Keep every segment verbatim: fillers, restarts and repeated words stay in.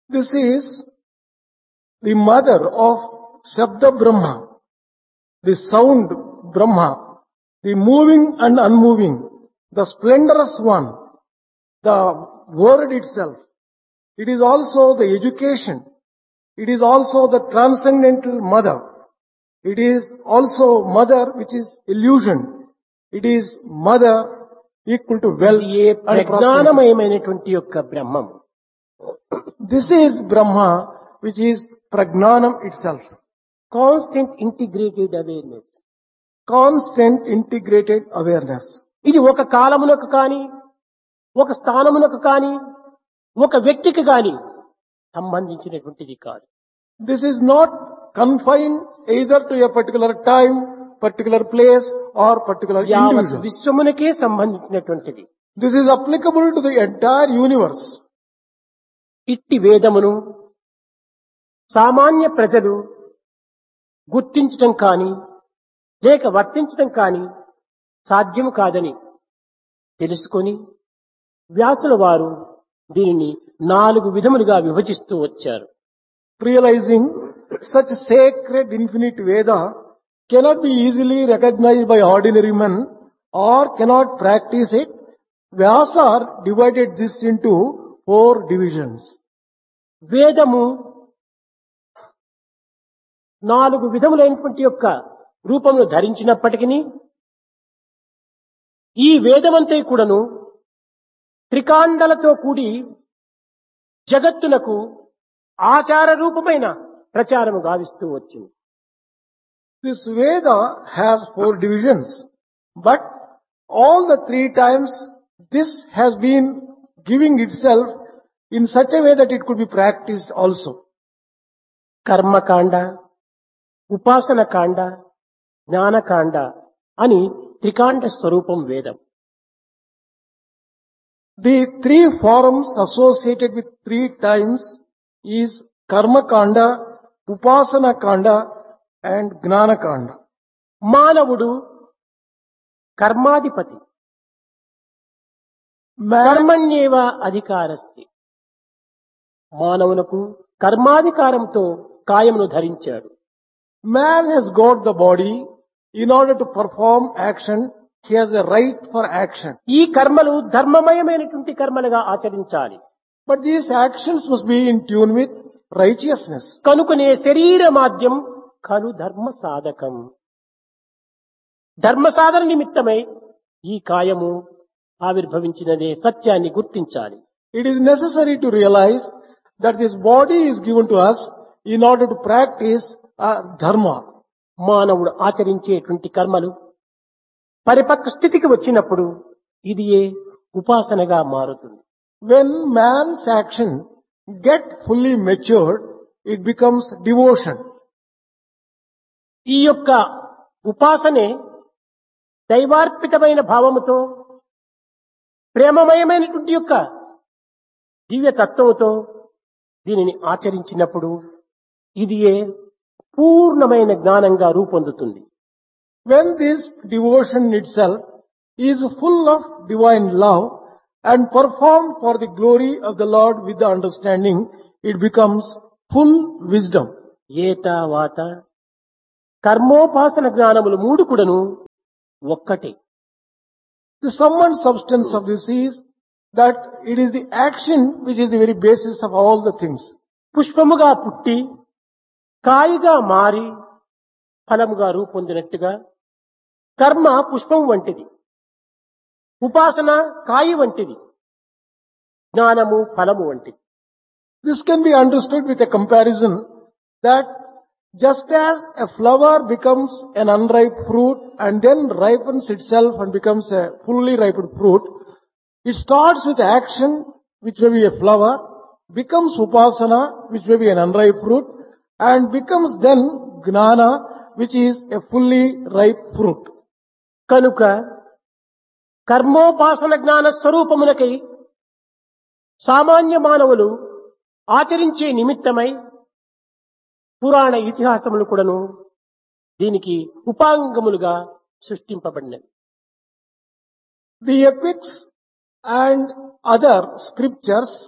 This is the mother of Shabda Brahma, the sound Brahma, the moving and unmoving, the splendorous one, the word itself. It is also the education. It is also the transcendental mother. It is also mother which is illusion. It is mother equal to wealth ఇది ఏ and prosperity. ప్రజ్ఞానమయమైనటువంటి యొక్క బ్రహ్మం. This is Brahma which is Pragnanam itself. Constant integrated awareness. Constant integrated awareness. ఇది ఒక కాలమునకు కాని, ఒక స్థానమునకు కాని, ఒక వ్యక్తికి కాని సంబంధించినటువంటిది కాదు. This is not confined either to a particular time, particular place or particular యావత్ individual. విశ్వమునకే సంబంధించినటువంటిది. This is applicable to the entire universe. ఇట్టి వేదమును సామాన్య ప్రజలు గుర్తించటం కాని లేక వర్తించటం కాని సాధ్యము కాదని తెలుసుకొని వ్యాసుల వారు దీనిని నాలుగు విధములుగా విభజిస్తూ వచ్చారు. Realizing such sacred infinite Veda cannot be easily recognized by ordinary men or cannot practice it, Vyasa divided this into four divisions. వేదము నాలుగు విధములైనటువంటి యొక్క రూపమును ధరించినప్పటికీ ఈ వేదమంతా కూడాను త్రికాండలతో కూడి జగత్తునకు ఆచార రూపమైన ప్రచారము గావిస్తూ వచ్చింది. This Veda has four divisions, but all the three times this has been giving itself in such a way that it could be practiced also. కర్మకాండ, ఉపాసన కాండ, జ్ఞానకాండ అని త్రికాండ స్వరూపం వేదం. The three forms associated with three times is Karma Kanda, Upasana Kanda and Gnana Kanda. మానవుడు కర్మాధిపతి. Man, కర్మణ్యేవ అధికారస్తి. మానవునకు కర్మాధికారంతో కాయమును ధరించాడు. man has got the body. In order to perform action, he has a right for action. ఈ కర్మలు ధర్మమయమైనటువంటి కర్మలుగా ఆచరించాలి. But these actions must be in tune with righteousness. కనుకనే శరీర మాధ్యం ఖలు ధర్మ సాధకం. ధర్మ సాధన నిమిత్తమై ఈ కాయము ఆవిర్భవించినదే సత్యాన్ని గుర్తించాలి. It is necessary to realize that this body is given to us in order to practice uh, dharma. మానవుడు ఆచరించేటువంటి కర్మలు పరిపక్వ స్థితికి వచ్చినప్పుడు ఇది ఏ ఉపాసనగా మారుతుంది. When man's action get fully matured, it becomes devotion. ఈ యొక్క ఉపాసనే దైవార్పితమైన భావముతో ప్రేమమయమైనటువంటి యొక్క దివ్య తత్వముతో దీనిని ఆచరించినప్పుడు ఇది ఏ పూర్ణమైన జ్ఞానంగా రూపొందుతుంది. When this devotion itself is full of divine love and performed for the glory of the Lord with the understanding, it becomes full wisdom. ఏత వాత కర్మోపాసన జ్ఞానములు మూడు కూడాను ఒక్కటే. The sum and substance of this is that it is the action which is the very basis of all the things. పుష్పముగా పుట్టి కాయిగా మారి ఫలముగా రూపొందినట్టుగా కర్మ పుష్పం వంటిది, ఉపాసన కాయి వంటిది, జ్ఞానము ఫలము వంటిది. This can be understood with a comparison that just as a flower becomes an unripe fruit and then ripens itself and becomes a fully ripe fruit, it starts with action which may be a flower, becomes upasana which may be an unripe fruit, and becomes then gnana which is a fully ripe fruit. కనుక కర్మోపాసన జ్ఞాన స్వరూపములకై సామాన్య మానవులు ఆచరించే నిమిత్తమై పురాణ ఇతిహాసములు కూడాను దీనికి ఉపాంగములుగా సృష్టింపబడినవి. The epics and other scriptures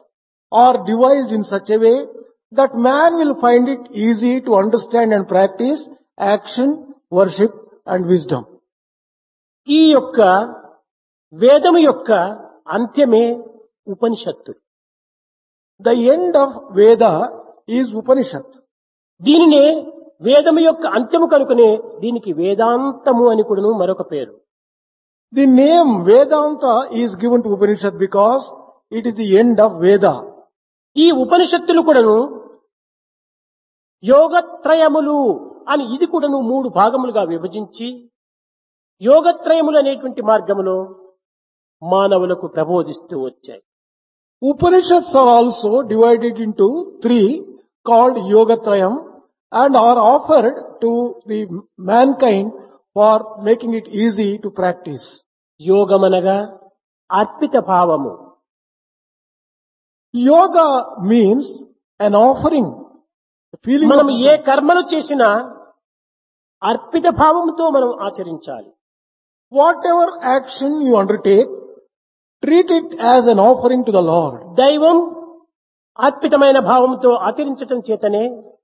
are devised in such a way that man will find it easy to understand and practice action, worship and wisdom. ఈ యొక్క వేదము యొక్క అంత్యమే ఉపనిషత్తు. The end of Veda is Upanishad. దీనినే వేదము యొక్క అంత్యము కనుకనే దీనికి వేదాంతము అని కూడాను మరొక పేరు. The name Vedanta is given to Upanishad because it is the end of Veda. ఈ ఉపనిషత్తులు కూడాను యోగత్రయములు అని ఇది కూడాను మూడు భాగములుగా విభజించి యోగత్రయములు అనేటువంటి మార్గములో మానవులకు ప్రబోధిస్తూ వచ్చాయి. Upanishads are also divided into three called Yogatrayam and are offered to the mankind for making it easy to practice. యోగమనగా Arpita భావము. Yoga means an offering, a feeling మనం of, ఏ కర్మలు చేసినా అర్పిత భావముతో మనం ఆచరించాలి. whatever action you undertake, treat it as an offering to the Lord. దైవం అర్పితమైన భావంతో ఆచరించటం చేతనే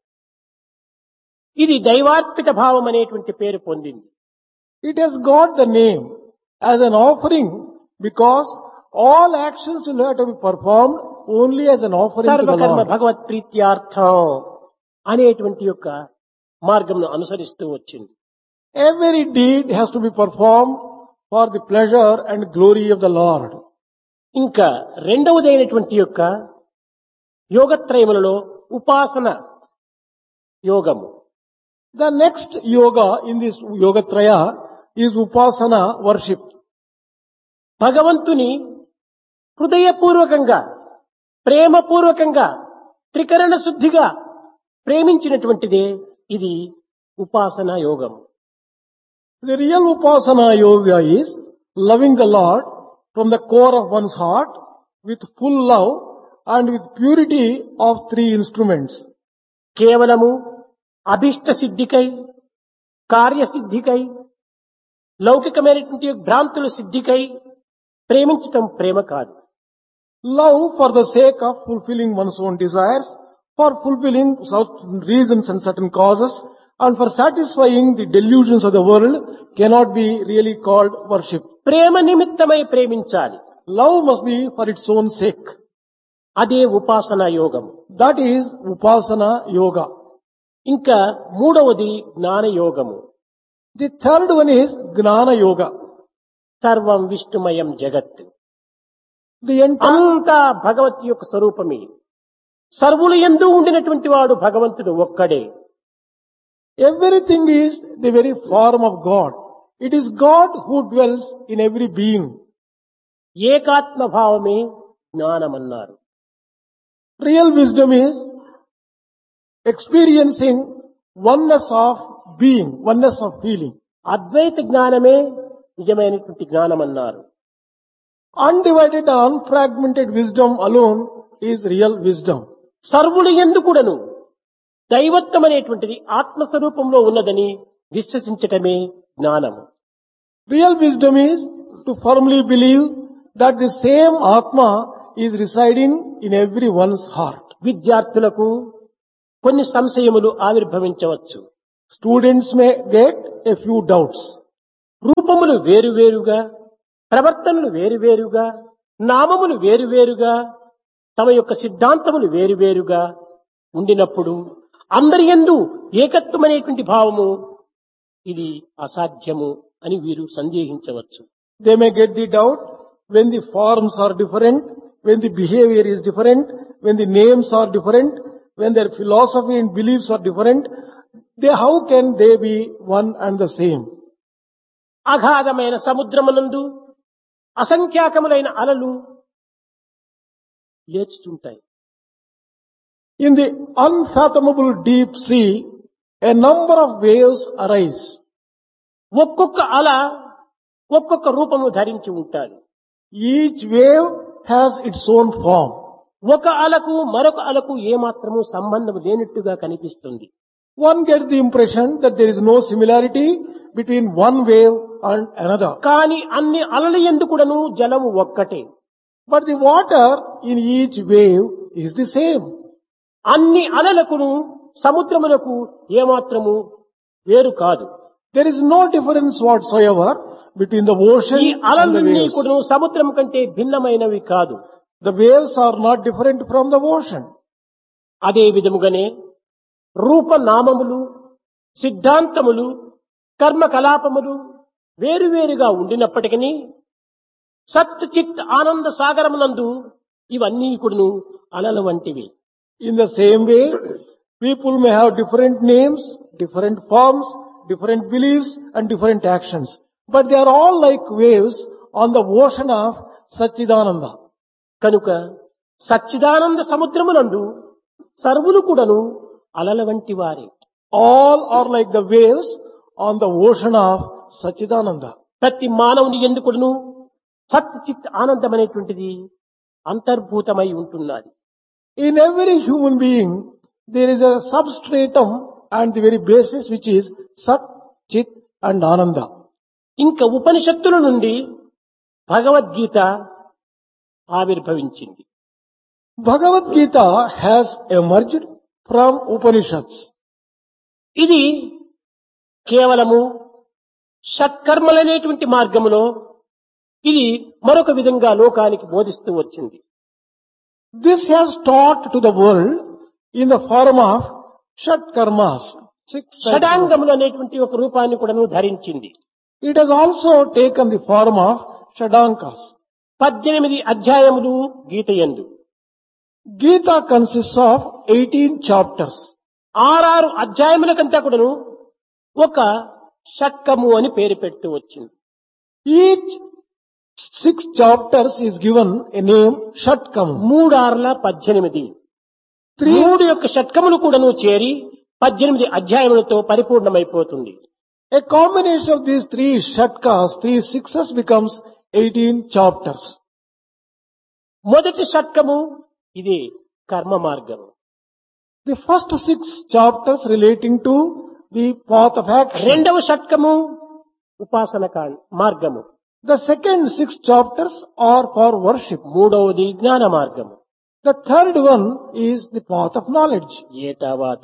ఇది దైవార్పిత భావం అనేటువంటి పేరు పొందింది. It has got the name as an offering because all actions will have to be performed only as an offering to the సర్వకర్మ Lord. భగవత్ ప్రీత్యార్థం అనేటువంటి యొక్క మార్గంను అనుసరిస్తూ వచ్చింది. Every deed has to be performed for the pleasure and glory of the Lord. ఇంకా రెండవదైనటువంటి యొక్క యోగత్రయములలో ఉపాసన యోగము. The next yoga in this Yogatraya is Upasana, worship. భగవంతుని హృదయపూర్వకంగా ప్రేమపూర్వకంగా త్రికరణ శుద్ధిగా ప్రేమించినటువంటిదే ఇది ఉపాసన యోగం. The real Upasana yoga is loving the Lord from the core of one's heart with full love and with purity of three instruments. కేవలము అభిష్ట సిద్ధికై కార్యసిద్ధికై లౌకికమైనటువంటి భ్రాంతుల సిద్ధికై ప్రేమించటం ప్రేమ కాదు. Love for the sake of fulfilling one's own desires, for fulfilling certain reasons and certain causes, and for satisfying the delusions of the world cannot be really called worship. ప్రేమ నిమిత్తమై ప్రేమించాలి. Love must be for its own sake. అదే ఉపాసన యోగం. That is Upasana yoga. ఇంకా మూడవది జ్ఞాన యోగము. The third one is Gnana yoga. సర్వం విష్ణుమయం జగత్. The entire, అంతా భగవత్ యొక్క స్వరూపమే. సర్వులు యందు ఉండినటువంటి వాడు భగవంతుడు ఒక్కడే. everything is the very form of God. It is God who dwells in every being. ఏకాత్మ భావమే జ్ఞానమన్నారు. Real wisdom is experiencing oneness of being, oneness of feeling. అద్వైత జ్ఞానమే నిజమైనటువంటి జ్ఞానమన్నారు. Undivided and unfragmented wisdom alone is real wisdom. సర్వులు యందు కూడాను దైవత్వం అనేటువంటిది ఆత్మస్వరూపంలో ఉన్నదని విశ్వసించటమే జ్ఞానము. Real wisdom is to firmly believe that the same Atma is residing in everyone's heart. విద్యార్థులకు కొన్ని సంశయములు ఆవిర్భవించవచ్చు. Students may get a few doubts. రూపములు వేరువేరుగా, ప్రవర్తనలు వేరువేరుగా, నామములు వేరువేరుగా, తమ యొక్క సిద్ధాంతములు వేరువేరుగా ఉండినప్పుడు అందరి యందు ఏకత్వమనేటువంటి భావము ఇది అసాధ్యము అని వీరు సందేహించవచ్చు. They may get the doubt when the forms are different, when the behavior is different, when the names are different, when their philosophy and beliefs are different. They, how can they be one and the same? అగాధమైన సముద్రమునందు అసంఖ్యాకములైన అలలు లేచుతుంటాయి. In the unfathomable deep sea, a number of waves arise. ఒక్కొక్క అల ఒక్కొక్క రూపము ధరించి ఉంటాయి. Each wave has its own form. ఒక అలకు మరొక అలకు ఏమాత్రము సంబంధం లేనట్టుగా కనిపిస్తుంది. One gets the impression that there is no similarity between one wave and another. కానీ అన్ని అలల యందు కూడాను జలము ఒక్కటే. But the water in each wave is the same. అన్ని అలలకును సముద్రములకు ఏమాత్రము వేరు కాదు. There is no difference whatsoever between the ocean ఈ and the అలలన్నీ waves. కూడా సముద్రం కంటే భిన్నమైనవి కాదు. The waves are not different from the ocean. అదే విధముగానే రూపనామములు, సిద్ధాంతములు, కర్మకలాపములు వేరువేరుగా ఉండినప్పటికీ సత్ చిత్ ఆనంద సాగరమునందు ఇవన్నీ కూడాను అలల వంటివి. In the same way, people may have different names, different forms, different beliefs and different actions. But they are all like waves on the ocean of Satchidananda. కనుక సచ్చిదానంద సముద్రమునందు సర్వులు కూడాను అలల వంటి వారే. All are like the waves on the ocean of Satchidananda. ప్రతి మానవుని ఎందుకును సత్ చిత్ ఆనందం అనేటువంటిది అంతర్భూతమై ఉంటున్నది. In every human being, there is a substratum and the very basis which is Sat, Chit and Ananda. ఇంకా ఉపనిషత్తుల నుండి భగవద్గీత ఆవిర్భవించింది. Bhagavad Gita has emerged from Upanishads. ఇది కేవలము షట్కర్మలనేటువంటి మార్గములో ఇది మరొక విధంగా లోకానికి బోధిస్తూ వచ్చింది. This has taught to the world in the form of Shat Karmas. Six types of- షడాంగములు అనేటువంటి ఒక రూపాన్ని కూడాను ధరించింది. It has also taken the form of Shadankas. పద్దెనిమిది అధ్యాయములు గీతయందు Gita consists of eighteen chapters. ఆరారు అధ్యాయములకంతా కూడాను ఒక షట్కము అని పేరు పెడుతూ వచ్చింది. Each six chapters is given a name Shatkam. మూడార్ల పద్దెనిమిది Three, మూడు యొక్క షట్కములు కూడాను చేరి పద్దెనిమిది అధ్యాయములతో పరిపూర్ణమైపోతుంది. a combination of these three Shatkas, three sixes becomes eighteen chapters. మొదటి షట్కము ఇది కర్మ మార్గము. The first six chapters relating to the path of action. రెండవ షట్కము ఉపాసన కా- మార్గము. The second six chapters are for worship. మూడవది జ్ఞాన మార్గము. The third one is the path of knowledge. ఏ తర్వాత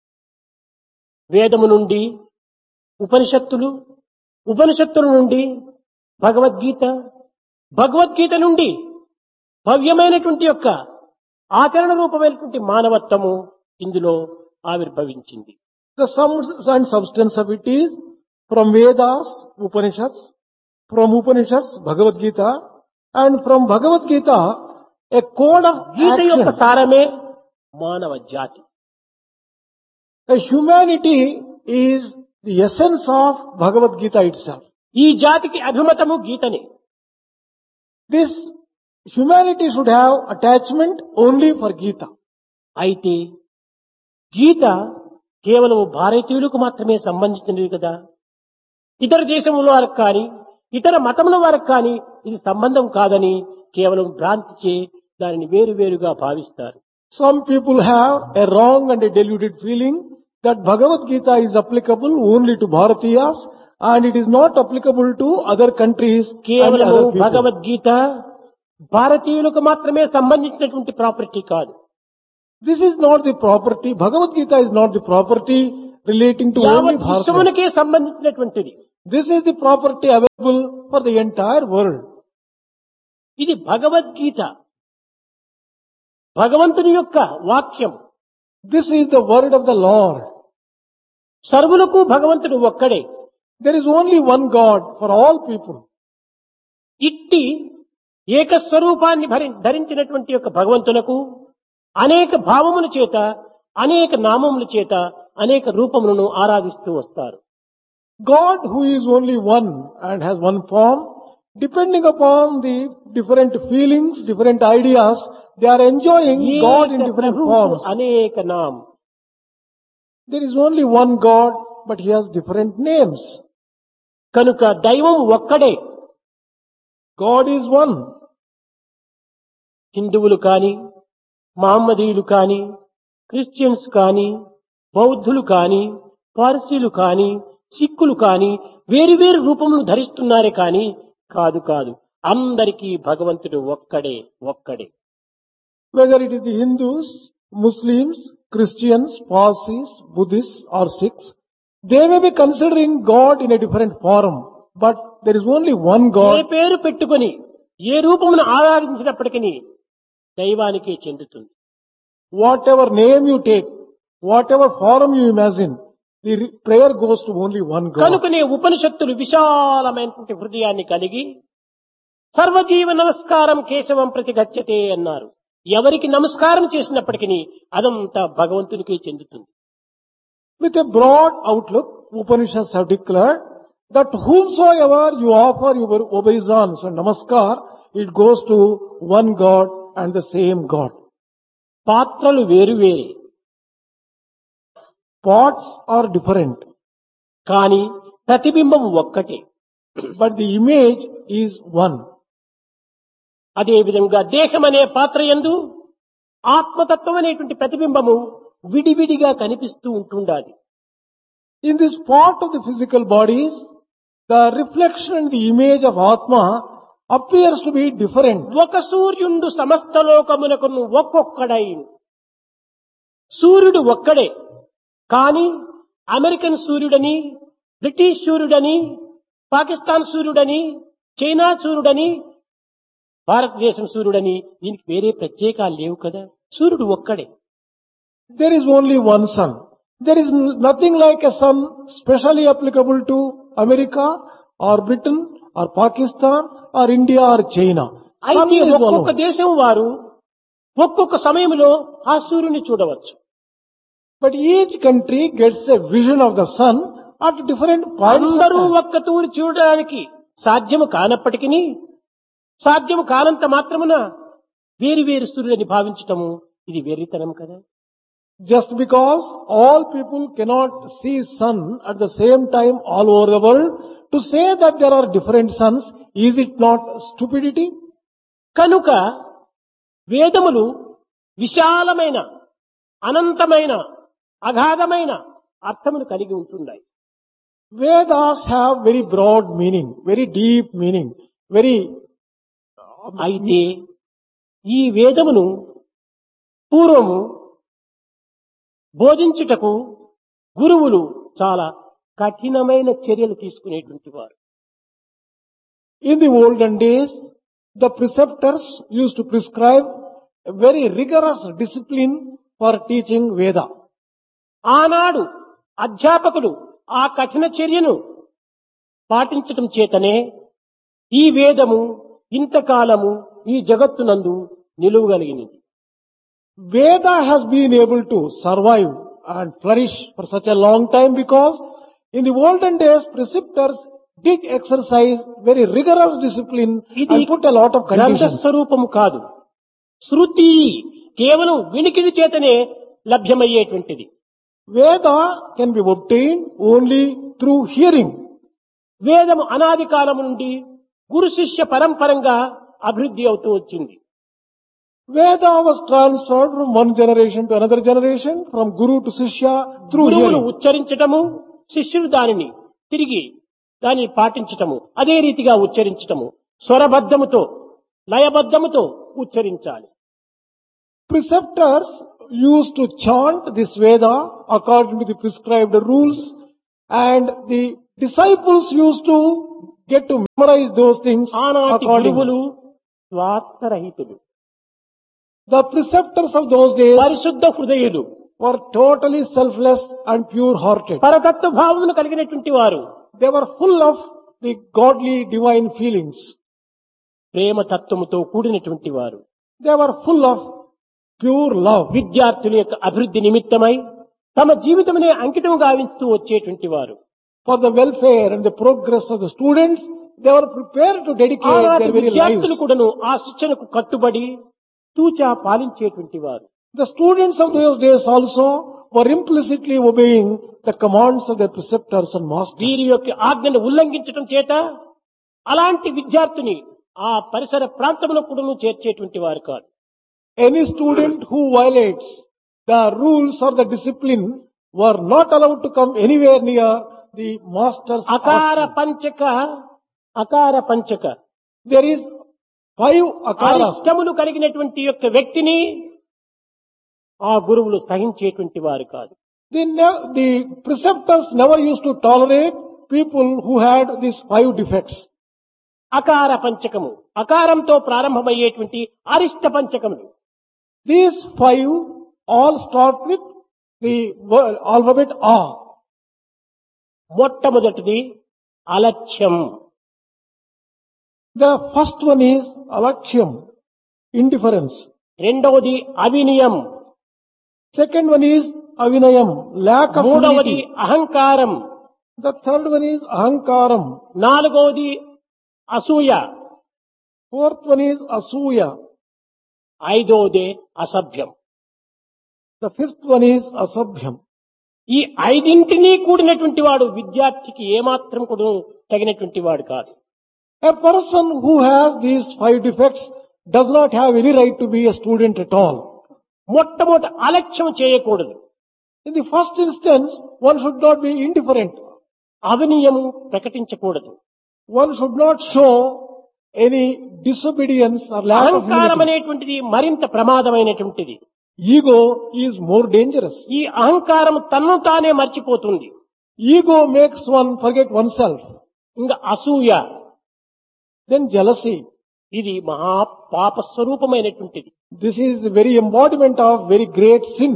వేదము నుండి ఉపనిషత్తులు, ఉపనిషత్తుల నుండి భగవద్గీత, భగవద్గీత నుండి భవ్యమైనటువంటి యొక్క ఆచరణ రూపమైనటువంటి మానవత్వము ఇందులో ఆవిర్భవించింది. The sum and substance of it is from Vedas, Upanishads, from Upanishads, Bhagavad Gita, and from Bhagavad Gita, a code of గీత యొక్క action. సారమే మానవ జాతి. The humanity is the essence of Bhagavad Gita itself. ఈ జాతికి అభిమతము గీతనే. This humanity should have attachment only for Gita. అయితే గీత కేవలం భారతీయులకు మాత్రమే సంబంధించినది కదా. ఇతర దేశముల వారికి కానీ ఇతర మతముల వారికి కానీ ఇది సంబంధం కాదని కేవలం భ్రాంతిచే దానిని వేరు వేరుగా భావిస్తారు. Some people have a wrong and a deluded feeling that Bhagavad Gita is applicable only to Bharatiyas and it is not applicable to other countries and కేవలం other people. భగవద్గీత భారతీయులకు మాత్రమే సంబంధించినటువంటి ప్రాపర్టీ కాదు. This is not the property, Bhagavad Gita is not the property relating to only యావత్ Bharatiyas. విశ్వమునకే సంబంధించినటువంటిది. This is the property available for the entire world. ఇది భగవద్గీత భగవంతుని యొక్క వాక్యం. This is the word of the Lord. సర్వులకు భగవంతుడు ఒక్కడే. There is only one God for all people. ఇట్టి ఏకస్వరూపాన్ని భరి- ధరించినటువంటి యొక్క భగవంతునకు అనేక భావముల చేత అనేక నామముల చేత అనేక రూపములను ఆరాధిస్తూ వస్తారు. God who is only one and has one form, depending upon the different feelings, different ideas, they are enjoying God in ఏక different ప్రభువు forms. అనేక నామ. There is only one God, but He has different names. కనుక దైవం ఒక్కడే. God is one. హిందువులు కాని మహమ్మదీయులు కాని క్రిస్టియన్స్ కాని బౌద్ధులు కాని పార్సీలు కాని సిక్కులు కాని వేరు వేరు రూపములు ధరిస్తున్నారే కాని కాదు కాదు అందరికీ భగవంతుడు ఒక్కడే ఒక్కడే. Whether it is the Hindus, Muslims, Christians, Parsis, Buddhists or Sikhs, they may be considering God in a different form, but there is only one A God. పేరు పెట్టుకొని ఏ రూపమును ఆరాధించినప్పటికీ దైవానికే చెందుతుంది. Whatever name you take, whatever form you imagine, the re- prayer goes to only one God. కనుకనే ఉపనిషత్తులు విశాలమైనటువంటి హృదయాన్ని కలిగి సర్వజీవ నమస్కారం కేశవం ప్రతి గచ్చతే అన్నారు. ఎవరికి నమస్కారం చేసినప్పటికీ అదంతా భగవంతునికే చెందుతుంది. With a broad outlook, Upanishads have declared that whomsoever you offer your obeisance and namaskar, it goes to one God and the same God. పాత్రలు వేరు వేరే, Pots are different, కానీ ప్రతిబింబం ఒక్కటే. but the image is one. అదే విధంగా దేహం అనే పాత్ర యందు ఆత్మతత్వం అనేటువంటి ప్రతిబింబము విడివిడిగా కనిపిస్తూ ఉంటుండాలి. In this part of the physical bodies, the reflection and the image of Atma appears to be different. ఒక సూర్యుండు సమస్త లోకమునకు ఒక్కొక్కడై, సూర్యుడు ఒక్కడే కానీ అమెరికన్ సూర్యుడని, బ్రిటిష్ సూర్యుడని, పాకిస్తాన్ సూర్యుడని, చైనా సూర్యుడని, భారతదేశం సూర్యుడని దీనికి వేరే ప్రత్యేకాలు లేవు కదా. సూర్యుడు ఒక్కడే. There is only one sun. There is n- nothing like a sun specially applicable to America or Britain or Pakistan or India or China. Sun అయితే is one ఒక్కొక్క only. దేశం వారు ఒక్కొక్క సమయంలో ఆ సూర్యుని చూడవచ్చు. But each country gets a vision of the sun at different points of అందరూ time. ఒక్క తూరి చూడడానికి సాధ్యము కానప్పటికీ సాధ్యము కానంత మాత్రమున వేరు వేరు సూర్యులని భావించటము ఇది వెర్రితనం కదా. Just because all people cannot see sun at the same time all over the world, to say that there are different suns, is it not stupidity? కనుక వేదములు విశాలమైన అనంతమైన అగాధమైన అర్థమును కలిగి ఉంటున్నాయి. Vedas have very broad meaning, very deep meaning, very అయితే ఈ వేదమును పూర్వము బోధించుటకు గురువులు చాలా కఠినమైన చర్యలు తీసుకునేటువంటి వారు. In the olden days, the preceptors used to prescribe a very rigorous discipline for teaching Veda. ఆనాడు అధ్యాపకులు ఆ కఠిన చర్యను పాటించటం చేతనే ఈ వేదము ఇంతకాలము ఈ జగత్తునందు నిలువగలిగినది. Veda has been able to survive and flourish for such a long time because in the olden days preceptors did exercise very rigorous discipline ఇది and put a lot of గ్రంథ conditions. స్వరూపము కాదు, శృతి కేవలం వినికిడి చేతనే లభ్యమయ్యేటువంటిది. Veda can be obtained only through hearing. వేదము అనాది కాలము నుండి గురు శిష్య పరంపరంగా అభివృద్ధి అవుతూ వచ్చింది. Veda was transferred from one generation to another generation, from guru to shishya through గురువులు hearing. ఉచ్చరించటము, శిష్యుడు దానిని తిరిగి దానిని పాటించటము, అదే రీతిగా ఉచ్చరించటము, స్వరబద్ధముతో లయబద్ధముతో ఉచ్చరించాలి. Preceptors used to chant this Veda according to the prescribed rules, and the disciples used to get to memorize those things ఆనాటి accordingly. గురువులు స్వార్థరహితులు, The preceptors of those days పరిశుద్ధ హృదయులు, were totally selfless and pure-hearted. పరతత్వ భావమును కలిగినటువంటి వారు, They were full of the godly divine feelings. ప్రేమ తత్వముతో కూడినటువంటి వారు. They were full of pure love. విద్యార్థుల యొక్క అభివృద్ధి నిమిత్తమై తమ జీవితమునే అంకితం గావిస్తూ వచ్చేటువంటి వారు. For the welfare and the progress of the students, they were prepared to dedicate ఆనాటి their very విద్యార్థులు lives. కూడాను ఆ శిక్షణకు కట్టుబడి తూచా పాలించేటువంటి వారు. The students of those days also were implicitly obeying the commands of their preceptors and masters. వీరి యొక్క ఆజ్ఞను ఉల్లంఘించటం చేత అలాంటి విద్యార్థిని ఆ పరిసర ప్రాంతంలో కూడాను చేర్చేటువంటి వారు కాదు. Any student who violates the rules or the discipline were not allowed to come anywhere near the master's అకార ashram. పంచక అకార పంచక There is five akaras. అరిష్టములు కలిగినటువంటి యొక్క వ్యక్తిని ఆ గురువులు సహించేటువంటి వారు కాదు. The, ne- the preceptors never used to tolerate people who had these five defects. అకార పంచకము, అకారంతో ప్రారంభమయ్యేటువంటి అరిష్ట పంచకములు. These five all start with the word, alphabet A. మొట్టమొదటిది అలక్ష్యం. The first one is alakhyam, indifference. రెండవది అవినయం. Second one is avinayam, lack of మూడవది humility. అహంకారం. The third one is ahankaram. నాలుగవది అసూయ. Fourth one is asuya. ఐదవది అసభ్యం. The fifth one is asabhyam. ఈ ఐదింటినీ కూడినటువంటి వాడు విద్యార్థికి ఏమాత్రం కూడా తగినటువంటి వాడు కాదు. A person who has these five defects does not have any right to be a student at all. మొట్టమొదటి అలక్ష్యం చేయకూడదు. In the first instance, one should not be indifferent. అవినయము ప్రకటించకూడదు. One should not show any disobedience or lack of అహంకారం humility. అనేటువంటిది మరింత ప్రమాదమైనటువంటిది. Ego is more dangerous. ఈ అహంకారం తన్ను తానే మర్చిపోతుంది. Ego makes one forget oneself. ఇంకా అసూయ, Then jealousy. ఇది మహా పాప స్వరూపమైనటువంటిది. This is the very embodiment of very great sin.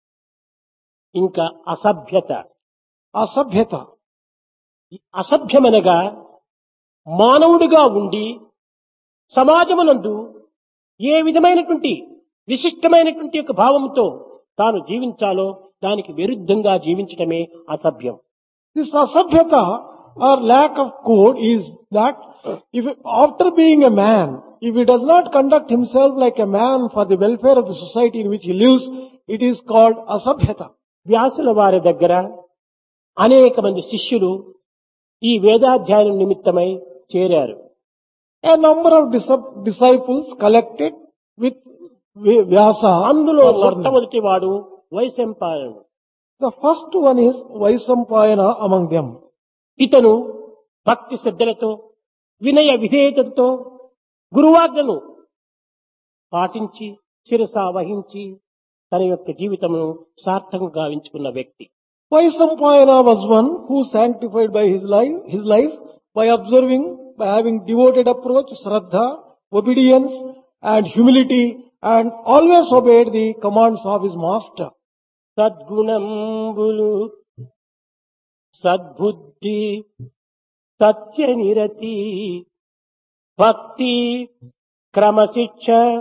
ఇంకా అసభ్యత. Asabhyata. ఈ అసభ్యమనగా మానవుడిగా ఉండి సమాజమునందు ఏ విధమైనటువంటి విశిష్టమైనటువంటి యొక్క భావంతో తాను జీవించాలో దానికి విరుద్ధంగా జీవించడమే అసభ్యం. This asabhyata or lack of code is that if after being a man, if he does not conduct himself like a man for the welfare of the society in which he lives, it is called asabhyata. వ్యాసుల వారి దగ్గర అనేక మంది శిష్యులు ఈ వేదాధ్యయనం నిమిత్తమై చేరారు. A number of dis- disciples collected with V- Vyasa. అందులో for learning. మొట్టమొదటి వాడు వైశంపాయనుడు. The first one is Vaisampayana among them. ఇతను భక్తి శ్రద్ధలతో వినయ విధేయతతో గురువాజ్ఞను పాటించి శిరస వహించి తన యొక్క జీవితమును సార్థకంగా గావించుకున్న వ్యక్తి. Vaisampayana was one who sanctified by his life, his life by observing, by having devoted approach, shraddha, obedience and humility, and always obeyed the commands of his master. సద్గుణంబులు సద్బుద్ధి సత్య నిరతి భక్తి క్రమశిక్ష